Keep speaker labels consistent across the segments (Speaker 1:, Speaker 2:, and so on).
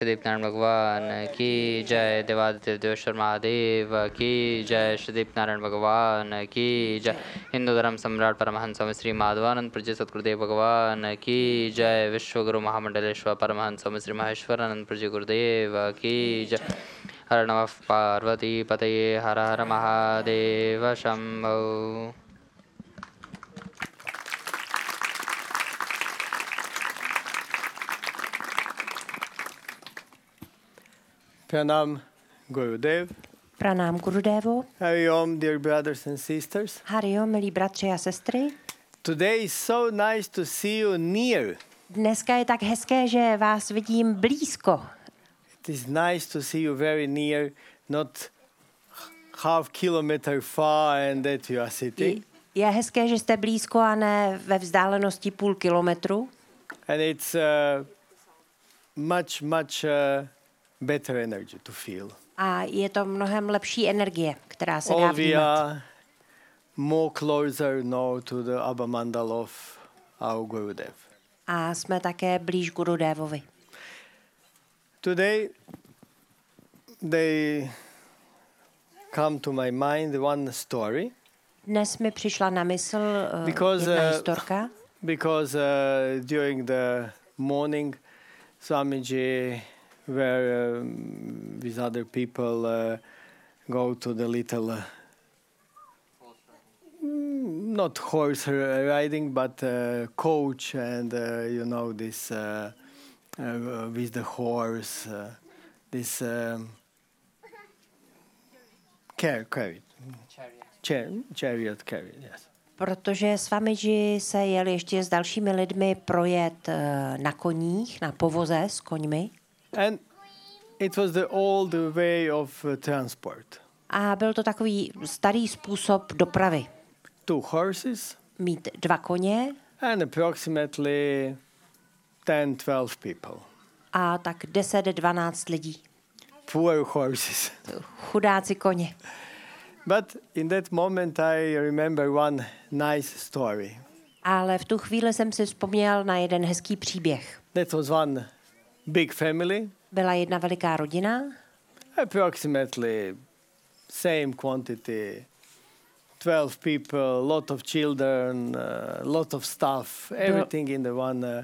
Speaker 1: श्रीदीप नारायण भगवान की जय। देवादित्य देवेश्वर महादेव की जय। श्रीदीप नारायण भगवान की जय। हिंदू धर्म सम्राट परमहंस स्वामी श्री माधवानंद प्रजी सतगुरुदेव भगवान की जय। विश्वगुरु महामंडलेश्वर परमहंस स्वामी श्री महेश्वरानंद प्रजी गुरुदेव की जय। हर नमः पार्वती पतये हर हर महादेव Shambho.
Speaker 2: Pranam Gurudev.
Speaker 3: Pranám Gurudevo.
Speaker 2: Hari Om, dear brothers and sisters.
Speaker 3: Hari Om, milí bratři a sestry.
Speaker 2: Today is so nice to see you near.
Speaker 3: Dneska je tak hezké, že vás vidím blízko.
Speaker 2: It is nice to see you very near, not half kilometer far and that you are sitting.
Speaker 3: Je hezké, že jste blízko a ne ve vzdálenosti půl kilometru.
Speaker 2: And it's much better energy to feel.
Speaker 3: A je to mnohem lepší energie, která se dá
Speaker 2: All we
Speaker 3: vnímat.
Speaker 2: are more closer now to the Abha Mandal of our Gurudev.
Speaker 3: A jsme také blíž Gurudevovi.
Speaker 2: Today they come to my mind one story.
Speaker 3: Dnes mi přišla na mysl
Speaker 2: Because,
Speaker 3: jedna historka,
Speaker 2: Because during the morning, Swamiji were with other people go to the little, not horse riding, but coach and you know this with the horse, this chariot carried, yes.
Speaker 3: protože Swamiji se jel ještě s dalšími lidmi projet na koních, na povoze s koňmi.
Speaker 2: And it was the old way of transport.
Speaker 3: A byl to takový starý způsob dopravy.
Speaker 2: 2 horses
Speaker 3: Mít 2 koně
Speaker 2: and approximately 10-12 people.
Speaker 3: a tak 10-12 lidí.
Speaker 2: Poor horses.
Speaker 3: Chudáci koně.
Speaker 2: But in that moment I remember one nice story.
Speaker 3: Ale v tu chvíli jsem si vzpomněl na jeden hezký příběh.
Speaker 2: That was one big family,
Speaker 3: Byla jedna veliká rodina,
Speaker 2: approximately same quantity, 12 people, lot of children, lot of stuff, everything in the one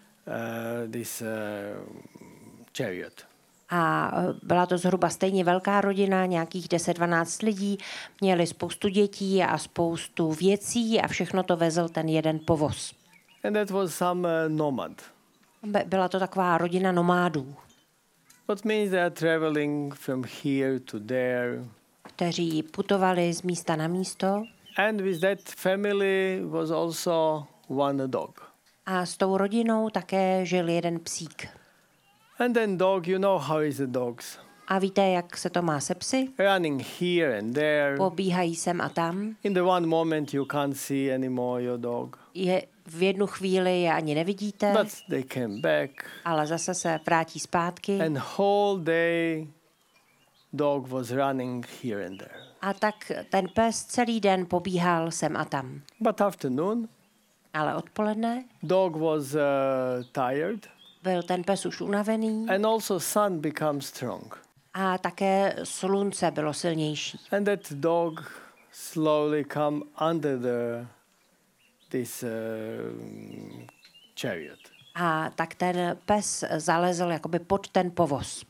Speaker 2: this chariot.
Speaker 3: a byla to zhruba stejně velká rodina, nějakých 10-12 lidí, měli spoustu dětí a spoustu věcí a všechno to vezl ten jeden povoz.
Speaker 2: And that was some nomad.
Speaker 3: Byla to taková rodina nomádů,
Speaker 2: What means they are traveling from here to there.
Speaker 3: kteří putovali z místa na místo
Speaker 2: And with that family was also one dog.
Speaker 3: a s tou rodinou také žil jeden psík.
Speaker 2: And then dog, you know how is the dogs.
Speaker 3: A víte, jak se to má se psy?
Speaker 2: Running here and there.
Speaker 3: Pobíhají sem a tam.
Speaker 2: In the one moment you can't see anymore your dog.
Speaker 3: V jednu chvíli je ani nevidíte,
Speaker 2: But they came back.
Speaker 3: ale zase se vrátí zpátky.
Speaker 2: And whole day dog was running here and there.
Speaker 3: A tak ten pes celý den pobíhal sem a tam.
Speaker 2: But afternoon,
Speaker 3: Ale odpoledne
Speaker 2: dog was tired.
Speaker 3: byl ten pes už unavený
Speaker 2: And also sun becomes strong.
Speaker 3: a také slunce bylo silnější.
Speaker 2: And that dog slowly come under this chariot.
Speaker 3: A tak ten pes zalezl jakoby pod ten povoz.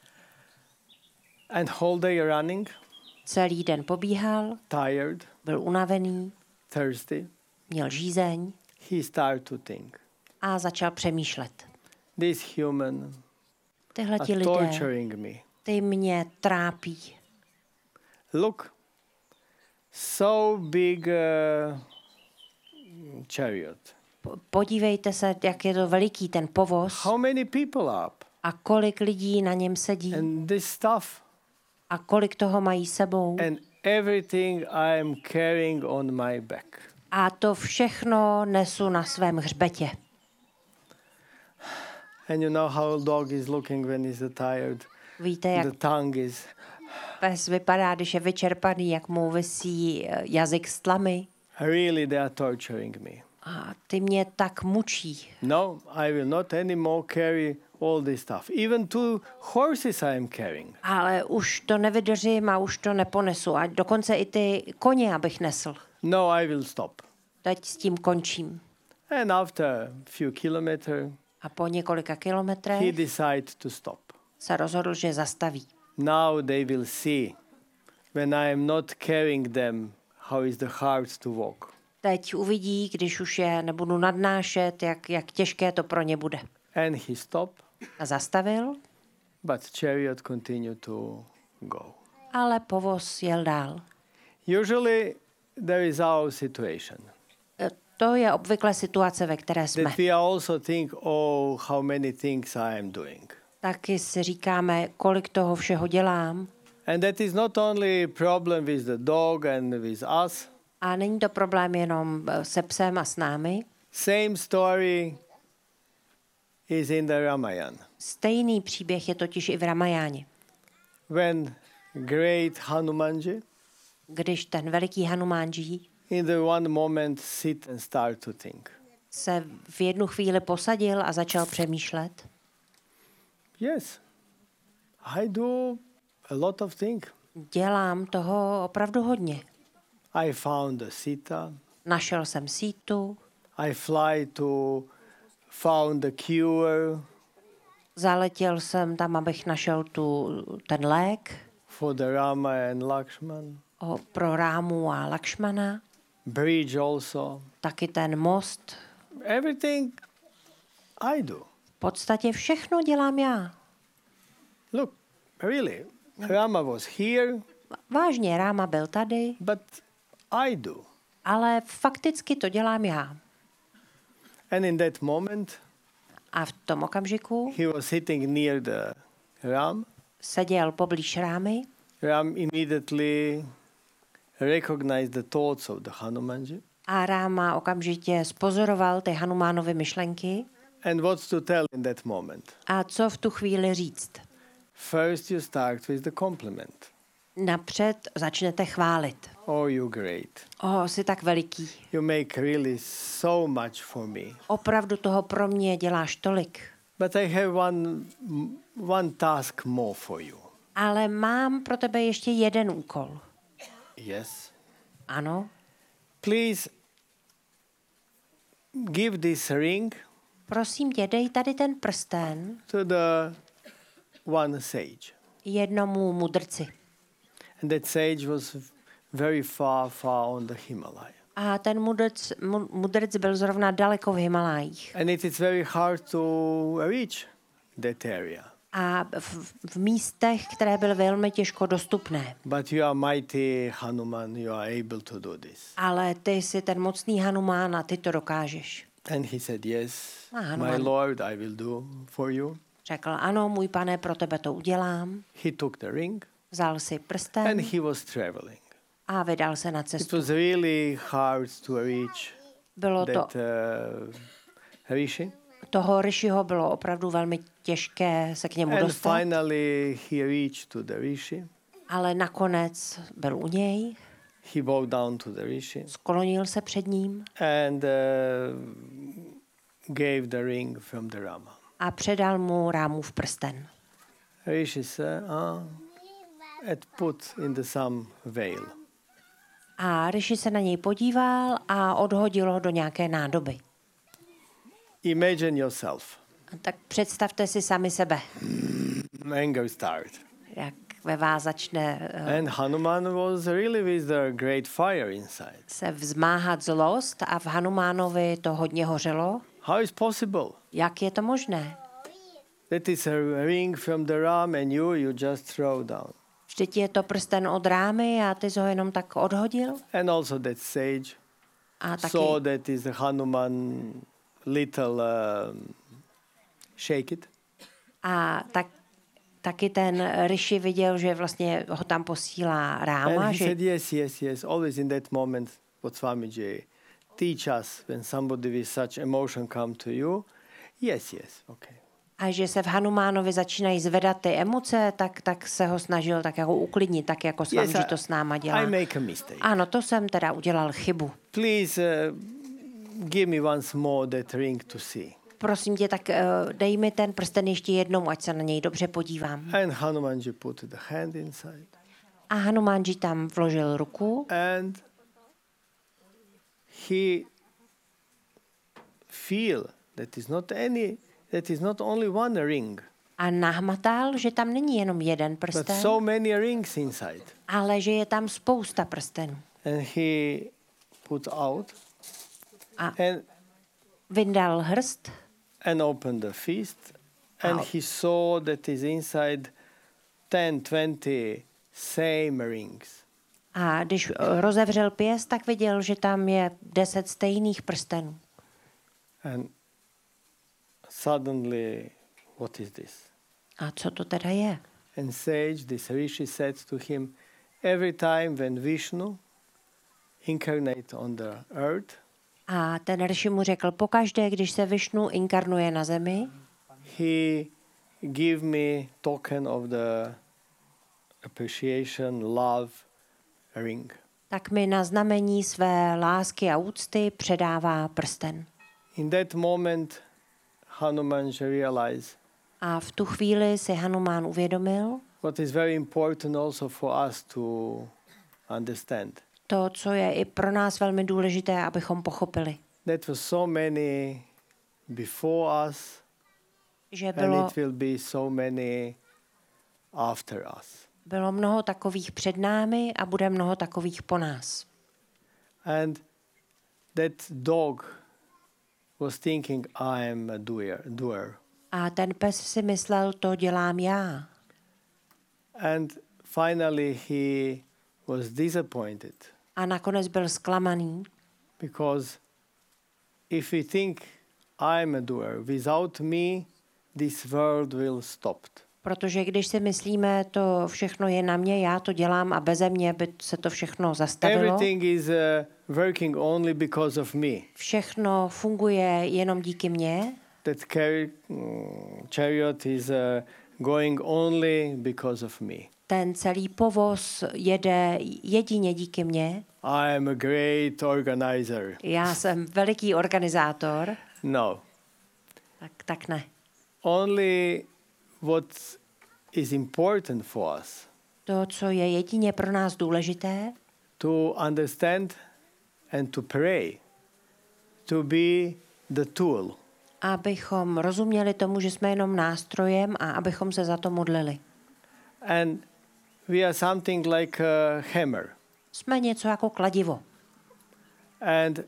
Speaker 2: And whole day running,
Speaker 3: Celý den pobíhal,
Speaker 2: tired,
Speaker 3: byl unavený,
Speaker 2: thirsty,
Speaker 3: měl žízeň
Speaker 2: he started to think.
Speaker 3: a začal přemýšlet.
Speaker 2: This human
Speaker 3: Tyhleti
Speaker 2: are
Speaker 3: lidé,
Speaker 2: torturing me.
Speaker 3: ty mě trápí.
Speaker 2: Look, so big chariot.
Speaker 3: Podívejte se, jak je to veliký ten povoz
Speaker 2: How many people up?
Speaker 3: a kolik lidí na něm sedí
Speaker 2: And this stuff
Speaker 3: a kolik toho mají sebou.
Speaker 2: and everything I am carrying on my back.
Speaker 3: A to všechno nesu na svém hřbetě.
Speaker 2: And you know how a dog is looking when he's tired.
Speaker 3: Víte, jak
Speaker 2: The tongue is.
Speaker 3: pes vypadá, když je vyčerpaný, jak mu visí jazyk z tlamy.
Speaker 2: Really, they are torturing me.
Speaker 3: A ty mě tak mučí.
Speaker 2: No, I will not anymore carry all this stuff. Even 2 horses I am carrying.
Speaker 3: Ale už to nevydržím a už to neponesu. A dokonce i ty koně, abych nesl.
Speaker 2: No, I will stop.
Speaker 3: Teď s tím končím.
Speaker 2: And after a few kilometers,
Speaker 3: A po několika kilometrech
Speaker 2: he decided to stop.
Speaker 3: se rozhodl, že zastaví.
Speaker 2: Now they will see, when I am not carrying them, how is the hard to walk.
Speaker 3: Teď uvidí, když už je nebudu nadnášet, jak těžké to pro ně bude.
Speaker 2: And he stopped,
Speaker 3: A zastavil,
Speaker 2: but chariot continued to go.
Speaker 3: ale povoz jel dál.
Speaker 2: Usually there is our situation.
Speaker 3: To je obvykle situace, ve které jsme.
Speaker 2: That we also think, oh, how many things I am doing.
Speaker 3: Taky si říkáme, kolik toho všeho dělám.
Speaker 2: And that is not only problem with the dog and with us.
Speaker 3: A není to problém jenom se psem a s námi.
Speaker 2: Same story is in the Ramayana.
Speaker 3: Stejný příběh je totiž i v Ramajáně.
Speaker 2: When great Hanumanji
Speaker 3: Když ten veliký Hanumánji
Speaker 2: in the one moment sit and start to think.
Speaker 3: se v jednu chvíli posadil a začal přemýšlet.
Speaker 2: Yes, I do a lot of things.
Speaker 3: Dělám toho opravdu hodně.
Speaker 2: I found a Sita.
Speaker 3: Našel jsem sítu,
Speaker 2: I fly to found a cure
Speaker 3: zaletěl jsem tam, abych našel ten lék
Speaker 2: for the Rama and Lakshman.
Speaker 3: pro Rámu a Lakšmana,
Speaker 2: Bridge also.
Speaker 3: taky ten most.
Speaker 2: Everything I do.
Speaker 3: V podstatě všechno dělám já.
Speaker 2: Look, really, Rama was here,
Speaker 3: Vážně, Ráma byl tady,
Speaker 2: but I do.
Speaker 3: ale fakticky to dělám já.
Speaker 2: And in that moment,
Speaker 3: A v tom okamžiku
Speaker 2: he was sitting near the Ram.
Speaker 3: seděl poblíž Rámy
Speaker 2: Ram immediately recognized the thoughts of the Hanumanji.
Speaker 3: a Ráma okamžitě spozoroval ty Hanumánovy myšlenky.
Speaker 2: And what to tell in that moment?
Speaker 3: A co v tu chvíli říct?
Speaker 2: First you start with the compliment.
Speaker 3: Napřed začnete chválit.
Speaker 2: Oh, you great.
Speaker 3: Jsi tak veliký.
Speaker 2: You make really so much for me.
Speaker 3: Opravdu toho pro mě děláš tolik.
Speaker 2: But I have one task more for you.
Speaker 3: Ale mám pro tebe ještě jeden úkol.
Speaker 2: Yes.
Speaker 3: Ano,
Speaker 2: Please give this ring
Speaker 3: prosím tě, dej tady ten prsten
Speaker 2: to the one sage.
Speaker 3: jednomu mudrci.
Speaker 2: And that sage was very far on the Himalaya.
Speaker 3: A ten mudrc byl zrovna daleko v Himalájích.
Speaker 2: And it is very hard to reach that area.
Speaker 3: A v místech, které byly velmi těžko dostupné.
Speaker 2: But you are mighty Hanuman, you are able to do this.
Speaker 3: Ale ty jsi ten mocný Hanumán a ty to dokážeš.
Speaker 2: And he said, yes,
Speaker 3: Hanuman.
Speaker 2: my Lord, I will do for you.
Speaker 3: Řekl, ano, můj pane, pro tebe to udělám.
Speaker 2: He took the ring
Speaker 3: Vzal si
Speaker 2: and
Speaker 3: prsten
Speaker 2: he was traveling.
Speaker 3: a vydal se na
Speaker 2: It
Speaker 3: cestu.
Speaker 2: was really hard to reach
Speaker 3: Bylo to,
Speaker 2: that rishi.
Speaker 3: toho Rishiho bylo opravdu velmi těžké se k němu
Speaker 2: And
Speaker 3: dostat,
Speaker 2: finally he reached to the rishi.
Speaker 3: ale nakonec byl u něj,
Speaker 2: He bowed down to the rishi
Speaker 3: sklonil se před ním
Speaker 2: and gave the ring from the Rama.
Speaker 3: a předal mu Rámův prsten.
Speaker 2: Rishi said, and put in the some veil.
Speaker 3: A Rishi se na něj podíval a odhodil ho do nějaké nádoby.
Speaker 2: Imagine yourself.
Speaker 3: A tak představte si sami sebe,
Speaker 2: Anger start.
Speaker 3: jak ve vás začne
Speaker 2: And Hanuman was really with the great fire inside.
Speaker 3: se vzmáhat zlost a v Hanumánovi to hodně hořelo.
Speaker 2: How is possible?
Speaker 3: Jak je to možné?
Speaker 2: That is a ring from the Ram and you just throw down.
Speaker 3: Vždyť je to prsten od Rámy a ty jsi ho jenom tak odhodil?
Speaker 2: And also that sage
Speaker 3: A taky,
Speaker 2: saw that is Hanuman little shake it.
Speaker 3: a taky ten Rishi viděl, že vlastně ho tam posílá Ráma,
Speaker 2: And he
Speaker 3: že
Speaker 2: said, yes. Always in that moment, what Swamiji teach us when somebody with such emotion come to you. Yes, okay.
Speaker 3: a že se v Hanumánovi začínají zvedat ty emoce, tak se ho snažil tak jako uklidnit, tak jako Swamiji to s náma dělá.
Speaker 2: I make a mistake.
Speaker 3: Ano, to jsem teda udělal chybu.
Speaker 2: Please give me once more that ring to see.
Speaker 3: prosím tě, tak dej mi ten prsten ještě jednou, ať se na něj dobře podívám.
Speaker 2: And Hanumanji put the hand inside.
Speaker 3: A Hanumanji tam vložil ruku
Speaker 2: And he feel that is not only one ring,
Speaker 3: a nahmatal, že tam není jenom jeden
Speaker 2: but
Speaker 3: prsten,
Speaker 2: so many rings inside.
Speaker 3: ale že je tam spousta prstenů.
Speaker 2: And he put out
Speaker 3: A
Speaker 2: and
Speaker 3: vyndal hrst
Speaker 2: opened the fist, and
Speaker 3: Out.
Speaker 2: he saw that is inside 10, 20 same rings.
Speaker 3: a když rozevřel pěst, tak viděl, že tam je 10 stejných prstenů.
Speaker 2: And suddenly, what is this?
Speaker 3: A co to teda je?
Speaker 2: And sage, this rishi, said to him, every time when Vishnu incarnate on the earth,
Speaker 3: A ten Rishi mu řekl, pokaždé, když se Višnu inkarnuje na zemi,
Speaker 2: he give me token of the appreciation, love ring.
Speaker 3: tak mi na znamení své lásky a úcty předává prsten.
Speaker 2: In that moment, Hanuman realized
Speaker 3: A v tu chvíli si Hanumán uvědomil
Speaker 2: what is very important also for us to understand.
Speaker 3: to, co je i pro nás velmi důležité, abychom pochopili.
Speaker 2: That was so many before us,
Speaker 3: Že
Speaker 2: and it will be so many after us.
Speaker 3: bylo mnoho takových před námi a bude mnoho takových po nás.
Speaker 2: And that dog was thinking, I am a doer.
Speaker 3: A ten pes si myslel, to dělám já.
Speaker 2: And finally he was disappointed,
Speaker 3: A nakonec byl zklamaný,
Speaker 2: because if we think I'm a doer, without me this world will stop.
Speaker 3: protože když si myslíme, to všechno je na mě, já to dělám a beze mě by se to všechno zastavilo.
Speaker 2: Everything is working only because of me.
Speaker 3: Všechno funguje jenom díky mně.
Speaker 2: That chariot is going only because of me.
Speaker 3: Ten celý povoz jede jedině díky mně.
Speaker 2: I am a great organizer.
Speaker 3: Já jsem veliký organizátor.
Speaker 2: No.
Speaker 3: Tak ne.
Speaker 2: Only what is important for us
Speaker 3: To, co je jedině pro nás důležité,
Speaker 2: to understand and to pray, to be the tool.
Speaker 3: abychom rozuměli tomu, že jsme jenom nástrojem a abychom se za to modlili.
Speaker 2: And we are something like a hammer.
Speaker 3: Jsme něco jako kladivo.
Speaker 2: And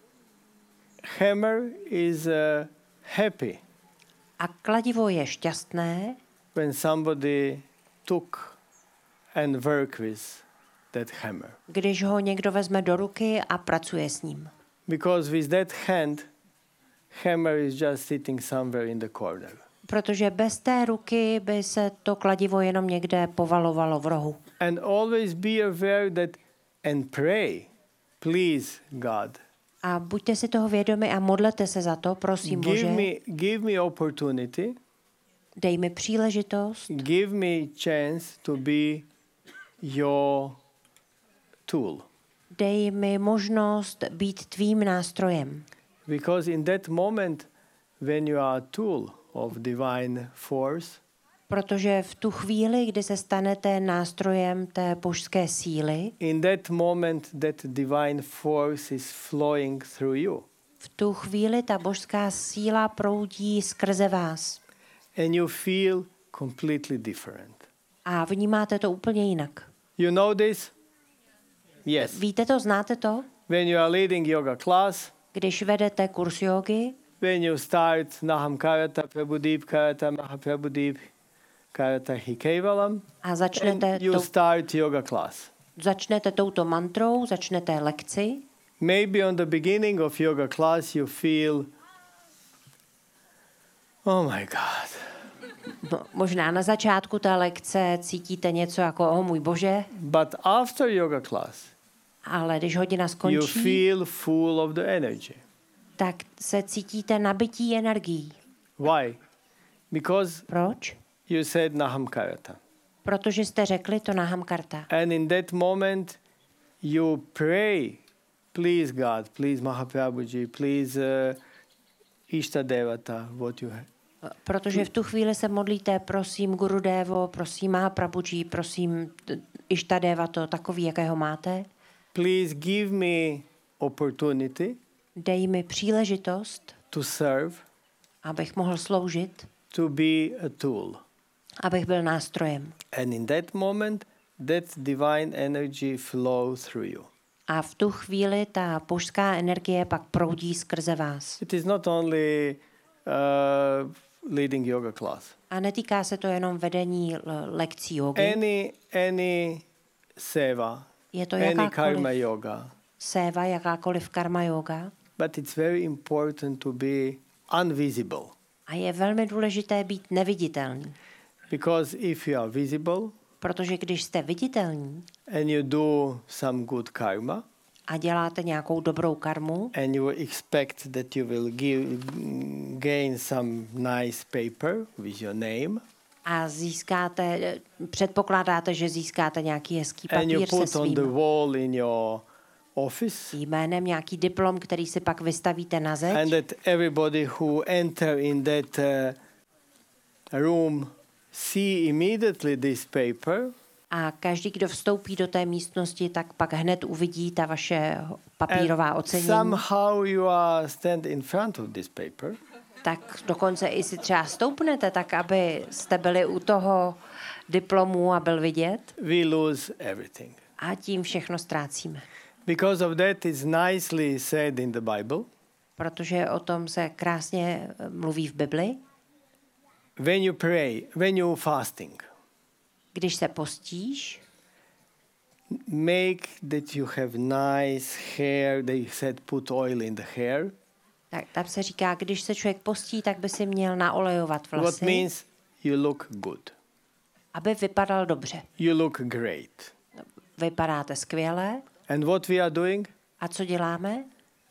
Speaker 2: hammer is happy
Speaker 3: A kladivo je šťastné,
Speaker 2: when somebody took and work with that hammer.
Speaker 3: když ho někdo vezme do ruky a pracuje s ním.
Speaker 2: Because with that hand, hammer is just sitting somewhere in the corner.
Speaker 3: Protože bez té ruky by se to kladivo jenom někde povalovalo v rohu.
Speaker 2: And always be aware that and pray, please God,
Speaker 3: A buďte si toho vědomi a modlete se za to, prosím Bože.
Speaker 2: give me opportunity,
Speaker 3: Dej mi příležitost,
Speaker 2: give me chance to be your tool.
Speaker 3: dej mi možnost být tvým nástrojem.
Speaker 2: Because in that moment when you are a tool of divine force,
Speaker 3: Protože v tu chvíli, kdy se stanete nástrojem té božské síly,
Speaker 2: in that moment that divine force is flowing through you.
Speaker 3: v tu chvíli ta božská síla proudí skrze vás.
Speaker 2: And you feel completely different.
Speaker 3: A vnímáte to úplně jinak.
Speaker 2: You know this? Yes.
Speaker 3: Víte to, znáte to?
Speaker 2: When you are leading yoga class,
Speaker 3: Když vedete kurz jógy,
Speaker 2: when you start Naham Karata Prabhudeep Karata Mahaprabhudeep Karata Hikevalam,
Speaker 3: a
Speaker 2: and
Speaker 3: začnete,
Speaker 2: you start yoga class.
Speaker 3: začnete touto mantrou, začnete lekci.
Speaker 2: Maybe on the beginning of yoga class you feel, oh my God.
Speaker 3: No, možná na začátku té lekce cítíte něco jako, o můj Bože,
Speaker 2: But after yoga class,
Speaker 3: ale když hodina
Speaker 2: you
Speaker 3: skončí,
Speaker 2: feel full of the energy.
Speaker 3: tak se cítíte nabití energií.
Speaker 2: Why? Because
Speaker 3: Proč?
Speaker 2: you said Naham Karata.
Speaker 3: Protože jste řekli to Nahamkarta.
Speaker 2: And in that moment, you pray, please God, please Mahaprabhuji, please Ishtadevata, what you have.
Speaker 3: Protože v tu chvíli se modlíte, prosím Gurudevo, prosím Mahaprabhuji, prosím Ishtadevato, takový, jakého máte.
Speaker 2: Please give me opportunity
Speaker 3: Dej mi příležitost,
Speaker 2: to serve,
Speaker 3: abych mohl sloužit,
Speaker 2: to be a tool.
Speaker 3: abych byl nástrojem.
Speaker 2: And in that moment, that divine energy flows through you.
Speaker 3: A v tu chvíli ta božská energie pak proudí skrze vás.
Speaker 2: It is not only leading yoga class.
Speaker 3: A netýká se to jenom vedení lekcí jogy.
Speaker 2: Any seva,
Speaker 3: Je to
Speaker 2: any karma
Speaker 3: jakákoliv
Speaker 2: yoga.
Speaker 3: séva, jakákoliv karma yoga.
Speaker 2: But it's very important to be unvisible.
Speaker 3: A je velmi důležité být neviditelný.
Speaker 2: Because if you are visible
Speaker 3: Protože když jste viditelní
Speaker 2: and you do some good karma,
Speaker 3: a děláte nějakou dobrou karmu
Speaker 2: and you expect that you will gain some nice paper with your name,
Speaker 3: a předpokládáte, že získáte nějaký hezký
Speaker 2: and you
Speaker 3: papír se
Speaker 2: put on the
Speaker 3: svým
Speaker 2: wall in your office,
Speaker 3: jménem, nějaký diplom, který si pak vystavíte na
Speaker 2: and
Speaker 3: zeď
Speaker 2: that everybody who enter in that room see immediately this paper,
Speaker 3: a každý, kdo vstoupí do té místnosti, tak pak hned uvidí ta vaše papírová
Speaker 2: and
Speaker 3: ocenění.
Speaker 2: somehow you are stand in front of this paper,
Speaker 3: Tak dokonce i si třeba stoupnete, tak aby jste byli u toho diplomu a byl vidět.
Speaker 2: we lose everything.
Speaker 3: A tím všechno ztrácíme.
Speaker 2: Because of that, it's nicely said in the Bible.
Speaker 3: Protože o tom se krásně mluví v Bibli.
Speaker 2: When you pray, when you fasting,
Speaker 3: Když se postíš,
Speaker 2: make that you have nice hair. They said put oil in the hair.
Speaker 3: tak tam se říká, když se člověk postí, tak by si měl naolejovat
Speaker 2: What
Speaker 3: vlasy,
Speaker 2: means you look good.
Speaker 3: aby vypadal dobře.
Speaker 2: You look great.
Speaker 3: Vypadáte skvěle.
Speaker 2: And what we are doing?
Speaker 3: A co děláme?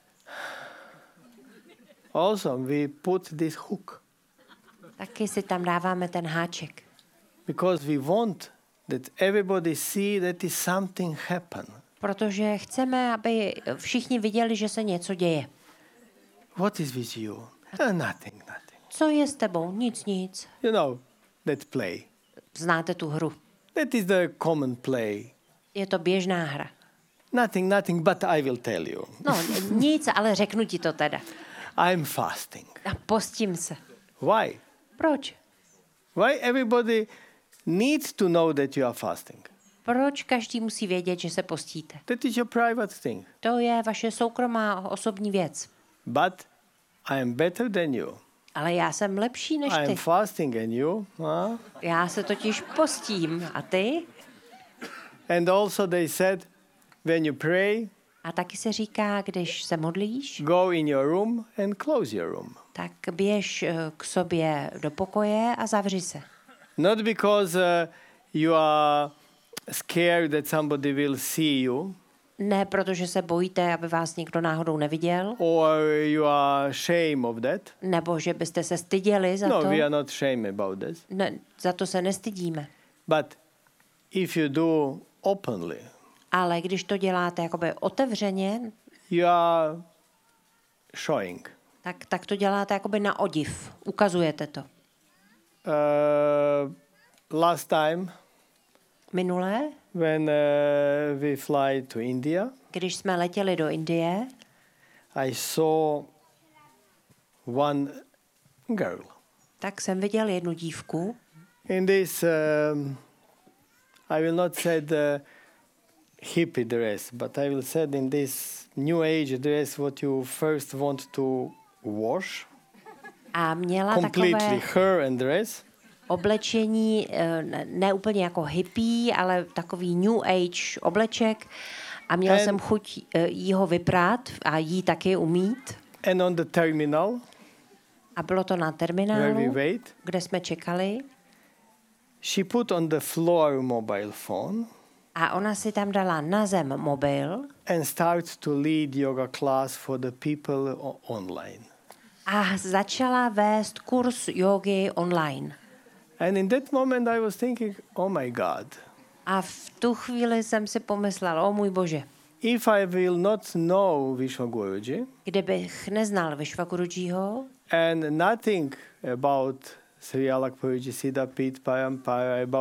Speaker 2: Also, we put this hook.
Speaker 3: Taky si tam dáváme ten háček.
Speaker 2: Because we want that everybody see that is something happen.
Speaker 3: Protože chceme, aby všichni viděli, že se něco děje.
Speaker 2: What is with you? Nothing.
Speaker 3: Co je s tebou? Nic.
Speaker 2: You know, that play.
Speaker 3: Znáte tu hru.
Speaker 2: That is the common play.
Speaker 3: Je to běžná hra.
Speaker 2: Nothing, but I will tell you.
Speaker 3: No, nic, ale řeknu ti to teda.
Speaker 2: I'm fasting.
Speaker 3: A postím se.
Speaker 2: Why?
Speaker 3: Proč?
Speaker 2: Why everybody needs to know that you are fasting?
Speaker 3: Proč každý musí vědět, že se postíte?
Speaker 2: That is your private thing.
Speaker 3: To je vaše soukromá osobní věc.
Speaker 2: But I am better than you.
Speaker 3: Ale já jsem lepší než
Speaker 2: I am
Speaker 3: ty.
Speaker 2: fasting and you. Huh?
Speaker 3: Já se totiž postím. A ty?
Speaker 2: And also they said, when you pray,
Speaker 3: A taky se říká, když se modlíš,
Speaker 2: go in your room and close your room.
Speaker 3: tak běž k sobě do pokoje a zavři se.
Speaker 2: Not because you are scared that somebody will see you,
Speaker 3: Ne, protože se bojíte, aby vás někdo náhodou neviděl,
Speaker 2: or you are ashamed of that.
Speaker 3: nebo že byste se styděli za
Speaker 2: No,
Speaker 3: to.
Speaker 2: we are not ashamed about this.
Speaker 3: Ne, za to se nestydíme.
Speaker 2: But if you do openly,
Speaker 3: Ale když to děláte jakoby otevřeně,
Speaker 2: you are showing.
Speaker 3: tak to děláte jakoby na odiv. Ukazujete to.
Speaker 2: Last time,
Speaker 3: Minule,
Speaker 2: when we fly to India,
Speaker 3: když jsme letěli do Indie,
Speaker 2: I saw one girl
Speaker 3: tak jsem viděl jednu dívku.
Speaker 2: in this. I will not say the hippie dress, but I will say in this new age dress what you first want to wash
Speaker 3: A měla
Speaker 2: completely,
Speaker 3: takové
Speaker 2: hair and dress.
Speaker 3: oblečení, ne úplně jako hippie, ale takový new age obleček. A měl jsem chuť jí ho vyprát a jí taky umít.
Speaker 2: And on the terminal,
Speaker 3: A bylo to na
Speaker 2: where we
Speaker 3: terminálu,
Speaker 2: wait,
Speaker 3: kde jsme čekali.
Speaker 2: she put on the floor mobile phone
Speaker 3: A ona si tam dala na zem mobil
Speaker 2: and started to lead yoga class for the people online.
Speaker 3: a začala vést kurz jógy online.
Speaker 2: And in that moment I was thinking, oh my God,
Speaker 3: A v tu chvíli jsem si pomyslel, o můj bože,
Speaker 2: if I will not know Vishwaguruji,
Speaker 3: kdybych neznal Vishwagurujiho,
Speaker 2: And nothing about Sri Alakpurji Siddhapit Parampara, about